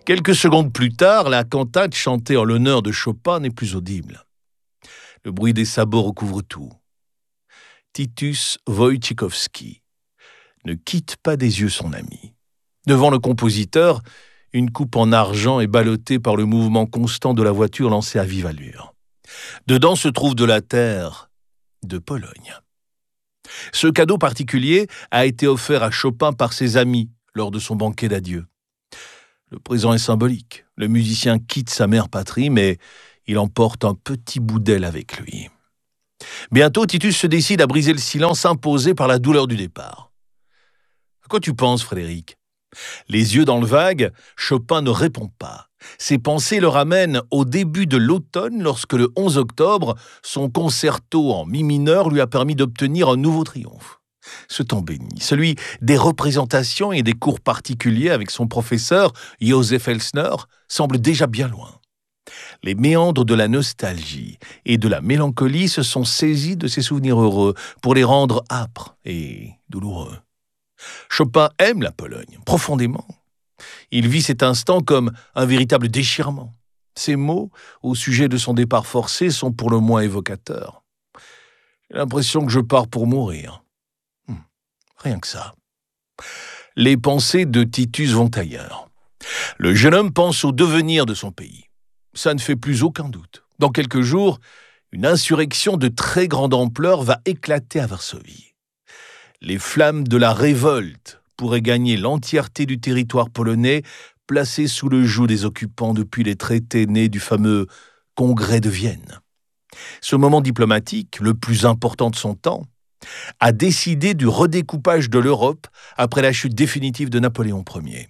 Quelques secondes plus tard, la cantate chantée en l'honneur de Chopin n'est plus audible. Le bruit des sabots recouvre tout. Titus Wojciechowski ne quitte pas des yeux son ami. Devant le compositeur, une coupe en argent est ballottée par le mouvement constant de la voiture lancée à vive allure. Dedans se trouve de la terre de Pologne. Ce cadeau particulier a été offert à Chopin par ses amis lors de son banquet d'adieu. Le présent est symbolique. Le musicien quitte sa mère patrie, mais il emporte un petit bout d'elle avec lui. Bientôt, Titus se décide à briser le silence imposé par la douleur du départ. À quoi tu penses, Frédéric ? Les yeux dans le vague, Chopin ne répond pas. Ses pensées le ramènent au début de l'automne, lorsque le 11 octobre, son concerto en mi mineur lui a permis d'obtenir un nouveau triomphe. Ce temps béni, celui des représentations et des cours particuliers avec son professeur, Joseph Elsner, semble déjà bien loin. Les méandres de la nostalgie et de la mélancolie se sont saisis de ses souvenirs heureux pour les rendre âpres et douloureux. Chopin aime la Pologne, profondément. Il vit cet instant comme un véritable déchirement. Ses mots, au sujet de son départ forcé, sont pour le moins évocateurs. J'ai l'impression que je pars pour mourir. Rien que ça. Les pensées de Titus vont ailleurs. Le jeune homme pense au devenir de son pays. Ça ne fait plus aucun doute. Dans quelques jours, une insurrection de très grande ampleur va éclater à Varsovie. Les flammes de la révolte pourraient gagner l'entièreté du territoire polonais, placé sous le joug des occupants depuis les traités nés du fameux Congrès de Vienne. Ce moment diplomatique, le plus important de son temps, a décidé du redécoupage de l'Europe après la chute définitive de Napoléon Ier.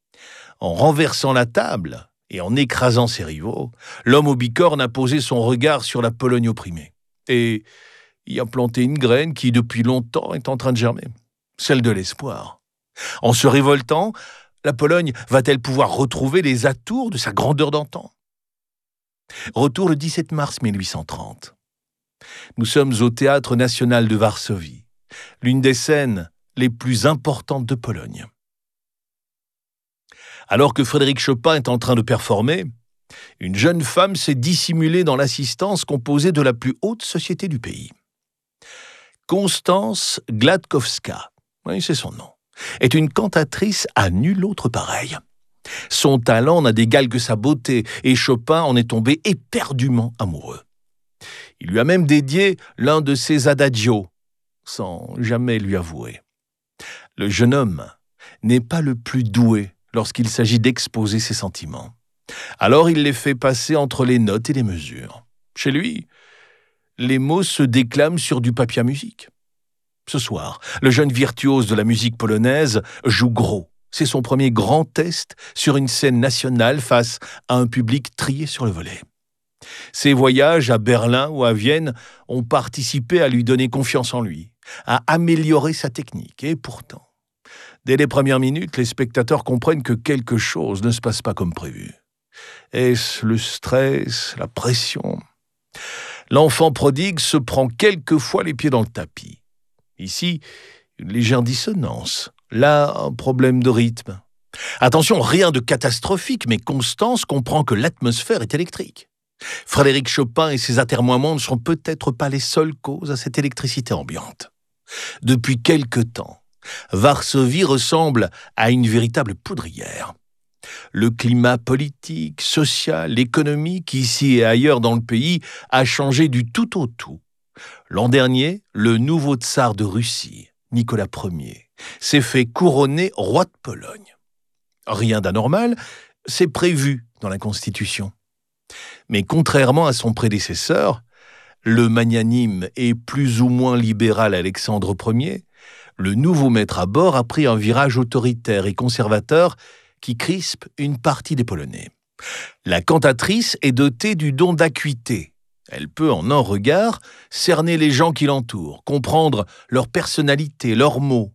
En renversant la table et en écrasant ses rivaux, l'homme au bicorne a posé son regard sur la Pologne opprimée et y a planté une graine qui, depuis longtemps, est en train de germer, celle de l'espoir. En se révoltant, la Pologne va-t-elle pouvoir retrouver les atours de sa grandeur d'antan ? Retour le 17 mars 1830. Nous sommes au Théâtre national de Varsovie, l'une des scènes les plus importantes de Pologne. Alors que Frédéric Chopin est en train de performer, une jeune femme s'est dissimulée dans l'assistance composée de la plus haute société du pays. Constance Gładkowska, oui, c'est son nom, est une cantatrice à nul autre pareil. Son talent n'a d'égal que sa beauté, et Chopin en est tombé éperdument amoureux. Il lui a même dédié l'un de ses adagios, sans jamais lui avouer. Le jeune homme n'est pas le plus doué lorsqu'il s'agit d'exposer ses sentiments. Alors il les fait passer entre les notes et les mesures. Chez lui, les mots se déclament sur du papier à musique. Ce soir, le jeune virtuose de la musique polonaise joue gros. C'est son premier grand test sur une scène nationale face à un public trié sur le volet. Ses voyages à Berlin ou à Vienne ont participé à lui donner confiance en lui, à améliorer sa technique. Et pourtant, dès les premières minutes, les spectateurs comprennent que quelque chose ne se passe pas comme prévu. Est-ce le stress, la pression ? L'enfant prodigue se prend quelquefois les pieds dans le tapis. Ici, une légère dissonance. Là, un problème de rythme. Attention, rien de catastrophique, mais Constance comprend que l'atmosphère est électrique. Frédéric Chopin et ses atermoiements ne sont peut-être pas les seules causes à cette électricité ambiante. Depuis quelque temps, Varsovie ressemble à une véritable poudrière. Le climat politique, social, économique, ici et ailleurs dans le pays, a changé du tout au tout. L'an dernier, le nouveau tsar de Russie, Nicolas Ier, s'est fait couronner roi de Pologne. Rien d'anormal, c'est prévu dans la Constitution. Mais contrairement à son prédécesseur, le magnanime et plus ou moins libéral Alexandre Ier, le nouveau maître à bord a pris un virage autoritaire et conservateur qui crispe une partie des Polonais. La cantatrice est dotée du don d'acuité. Elle peut, en un regard, cerner les gens qui l'entourent, comprendre leur personnalité, leurs mots.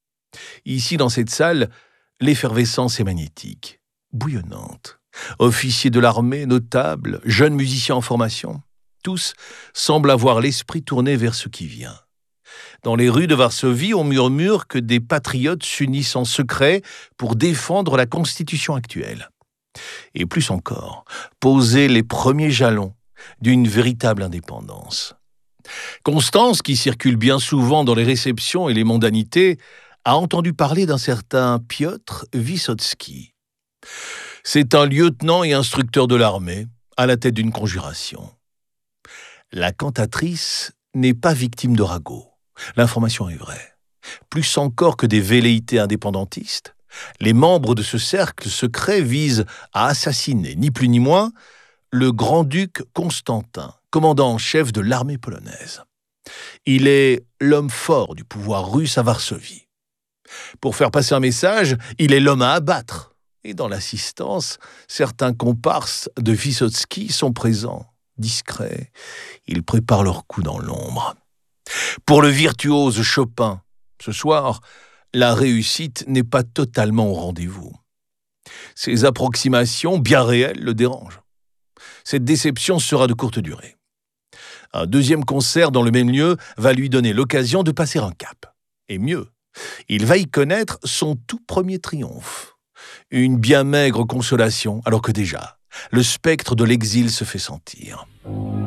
Ici, dans cette salle, l'effervescence est magnétique, bouillonnante. Officiers de l'armée, notables, jeunes musiciens en formation, tous semblent avoir l'esprit tourné vers ce qui vient. Dans les rues de Varsovie, on murmure que des patriotes s'unissent en secret pour défendre la constitution actuelle. Et plus encore, poser les premiers jalons d'une véritable indépendance. Constance, qui circule bien souvent dans les réceptions et les mondanités, a entendu parler d'un certain Piotr Wysocki. C'est un lieutenant et instructeur de l'armée, à la tête d'une conjuration. La cantatrice n'est pas victime de ragots. L'information est vraie. Plus encore que des velléités indépendantistes, les membres de ce cercle secret visent à assassiner, ni plus ni moins, le grand-duc Constantin, commandant en chef de l'armée polonaise. Il est l'homme fort du pouvoir russe à Varsovie. Pour faire passer un message, il est l'homme à abattre. Et dans l'assistance, certains comparses de Wysocki sont présents, discrets. Ils préparent leur coup dans l'ombre. Pour le virtuose Chopin, ce soir, la réussite n'est pas totalement au rendez-vous. Ces approximations bien réelles le dérangent. Cette déception sera de courte durée. Un deuxième concert dans le même lieu va lui donner l'occasion de passer un cap. Et mieux, il va y connaître son tout premier triomphe. Une bien maigre consolation, alors que déjà, le spectre de l'exil se fait sentir.